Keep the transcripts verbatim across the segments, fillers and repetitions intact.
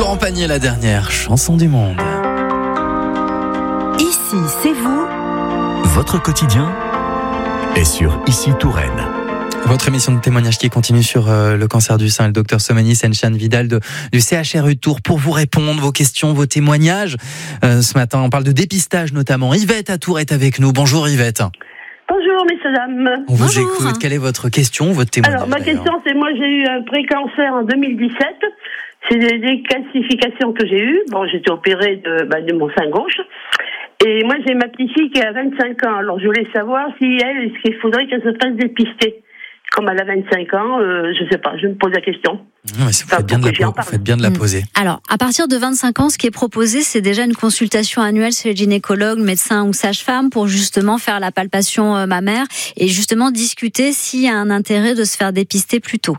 Florent Pagny, la dernière chanson du monde. Ici, c'est vous. Votre quotidien est sur Ici Touraine. Votre émission de témoignage qui continue sur euh, le cancer du sein, le docteur Somani Senchan Vidal de, du C H R U de Tours pour vous répondre, vos questions, vos témoignages. Euh, ce matin, on parle de dépistage notamment. Yvette à Tours est avec nous. Bonjour Yvette. Bonjour, messieurs, dames. On vous Bonjour. écoute. Quelle est votre question, votre témoignage? Alors, ma d'ailleurs question, c'est moi, j'ai eu un pré-cancer en deux mille dix-sept. C'est des, des calcifications que j'ai eues. Bon, j'étais opérée de, bah, de mon sein gauche. Et moi, j'ai ma petite-fille qui a vingt-cinq ans. Alors, je voulais savoir si elle, est-ce qu'il faudrait qu'elle se fasse dépister. Comme elle a vingt-cinq ans, euh, je sais pas, je me pose la question. Non, mais vous faites bien de la, vous faites bien de la poser. Alors, à partir de vingt-cinq ans, ce qui est proposé, c'est déjà une consultation annuelle chez le gynécologue, médecin ou sage-femme pour justement faire la palpation euh, mammaire et justement discuter s'il y a un intérêt de se faire dépister plus tôt.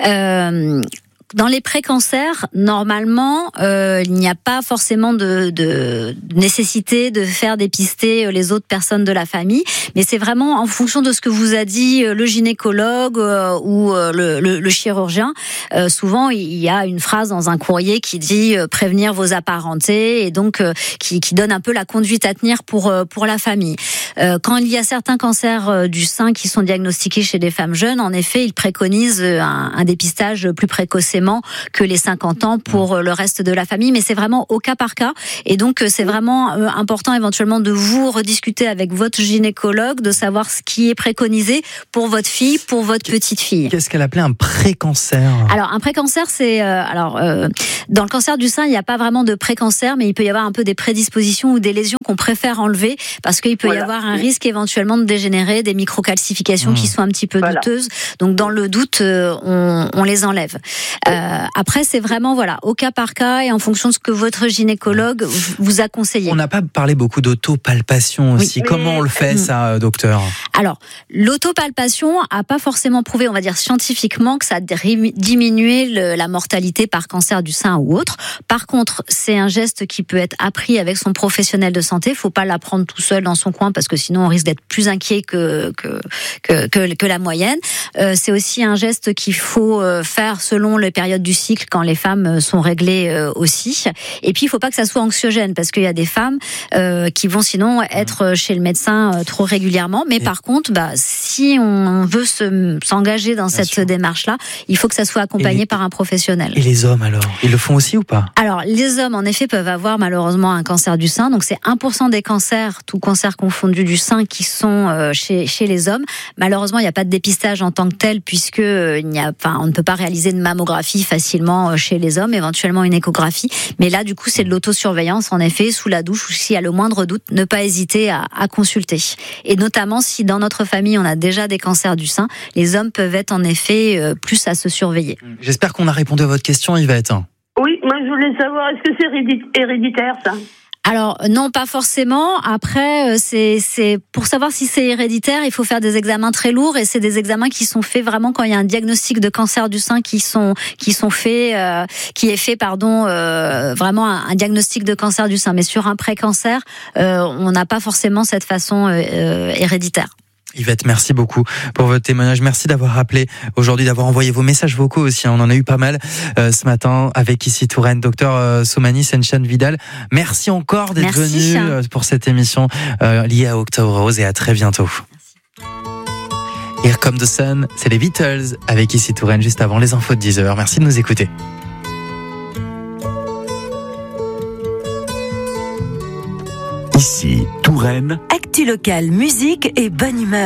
Euh, Dans les pré-cancers, normalement, euh, il n'y a pas forcément de, de nécessité de faire dépister les autres personnes de la famille, mais c'est vraiment en fonction de ce que vous a dit le gynécologue euh, ou le, le, le chirurgien. Euh, souvent, il y a une phrase dans un courrier qui dit euh, prévenir vos apparentés et donc euh, qui, qui donne un peu la conduite à tenir pour euh, pour la famille. Euh, quand il y a certains cancers euh, du sein qui sont diagnostiqués chez des femmes jeunes, en effet, ils préconisent un, un dépistage plus précocement que les cinquante ans pour le reste de la famille, mais c'est vraiment au cas par cas. Et donc, c'est vraiment important éventuellement de vous rediscuter avec votre gynécologue, de savoir ce qui est préconisé pour votre fille, pour votre petite fille. Qu'est-ce qu'elle appelait un pré-cancer? Alors, un pré-cancer, c'est... Euh, alors, euh, dans le cancer du sein, il n'y a pas vraiment de pré-cancer, mais il peut y avoir un peu des prédispositions ou des lésions qu'on préfère enlever parce qu'il peut voilà. y avoir un risque éventuellement de dégénérer, des microcalcifications mmh. qui sont un petit peu voilà. douteuses. Donc, dans le doute, euh, on, on les enlève. Euh, après, c'est vraiment voilà au cas par cas et en fonction de ce que votre gynécologue vous a conseillé. On n'a pas parlé beaucoup d'autopalpation aussi. Oui. Comment on le fait, ça, docteur? Alors, l'autopalpation a pas forcément prouvé, on va dire scientifiquement, que ça a diminué le, la mortalité par cancer du sein ou autre. Par contre, c'est un geste qui peut être appris avec son professionnel de santé. Il faut pas l'apprendre tout seul dans son coin parce que sinon on risque d'être plus inquiet que que que, que, que la moyenne. Euh, c'est aussi un geste qu'il faut faire selon les périodes du cycle quand les femmes sont réglées euh, aussi. Et puis il faut pas que ça soit anxiogène parce qu'il y a des femmes euh, qui vont sinon être chez le médecin euh, trop régulièrement. Mais et par contre, bah si on veut se, s'engager dans Bien cette sûr. démarche-là, il faut que ça soit accompagné les, par un professionnel. Et les hommes alors, ils le font aussi ou pas? Alors les hommes en effet peuvent avoir malheureusement un cancer du sein. Donc c'est un pour cent des cancers, tout cancer confondu du sein, qui sont euh, chez chez les hommes. Malheureusement, il n'y a pas de dépistage en tant que tel puisque euh, il n'y a, enfin, on ne peut pas réaliser de mammographie facilement chez les hommes, éventuellement une échographie. Mais là, du coup, c'est de l'autosurveillance, en effet, sous la douche, ou s'il y a le moindre doute, ne pas hésiter à, à consulter. Et notamment, si dans notre famille, on a déjà des cancers du sein, les hommes peuvent être en effet euh, plus à se surveiller. J'espère qu'on a répondu à votre question, Yvette. Oui, moi je voulais savoir, est-ce que c'est héréditaire, ça ? Alors non, pas forcément. Après, c'est c'est pour savoir si c'est héréditaire, il faut faire des examens très lourds et c'est des examens qui sont faits vraiment quand il y a un diagnostic de cancer du sein qui sont qui sont faits, euh, qui est fait pardon euh, vraiment un, un diagnostic de cancer du sein. Mais sur un pré-cancer, euh, on n'a pas forcément cette façon euh, héréditaire. Yvette, merci beaucoup pour votre témoignage. Merci d'avoir appelé aujourd'hui, d'avoir envoyé vos messages vocaux aussi. On en a eu pas mal euh, ce matin avec Ici Touraine. Docteur euh, Somani Senchan Vidal, merci encore d'être merci. venu euh, pour cette émission euh, liée à Octobre Rose et à très bientôt. Merci. Here Come the Sun, c'est les Beatles avec Ici Touraine juste avant les infos de dix heures. Merci de nous écouter. Ici Touraine. Actu local, musique et bonne humeur.